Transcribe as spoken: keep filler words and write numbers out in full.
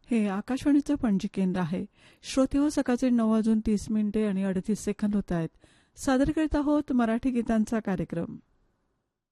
हे आकाशवाणीचं पणजी केंद्र आहे. श्रोते हो, सकाळचे नऊ वाजून तीस मिनिटे आणि अडतीस सेकंद होत आहेत. सादर करीत आहोत मराठी गीतांचा कार्यक्रम.